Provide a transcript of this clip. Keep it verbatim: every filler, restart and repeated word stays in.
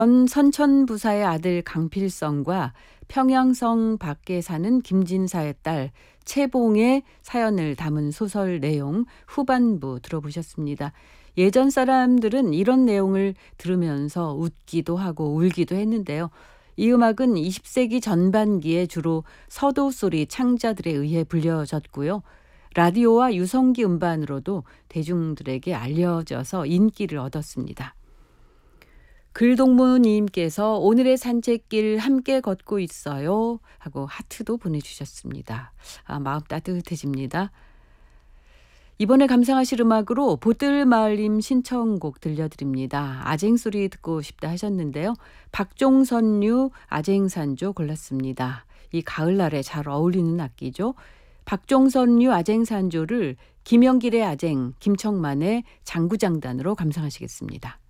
전 선천부사의 아들 강필성과 평양성 밖에 사는 김진사의 딸 채봉의 사연을 담은 소설 내용 후반부 들어보셨습니다. 예전 사람들은 이런 내용을 들으면서 웃기도 하고 울기도 했는데요. 이 음악은 이십 세기 전반기에 주로 서도소리 창자들에 의해 불려졌고요. 라디오와 유성기 음반으로도 대중들에게 알려져서 인기를 얻었습니다. 글동무님께서 오늘의 산책길 함께 걷고 있어요 하고 하트도 보내주셨습니다. 아, 마음 따뜻해집니다. 이번에 감상하실 음악으로 보뜰마을님 신청곡 들려드립니다. 아쟁소리 듣고 싶다 하셨는데요. 박종선류 아쟁산조 골랐습니다. 이 가을날에 잘 어울리는 악기죠. 박종선류 아쟁산조를 김영길의 아쟁, 김청만의 장구장단으로 감상하시겠습니다.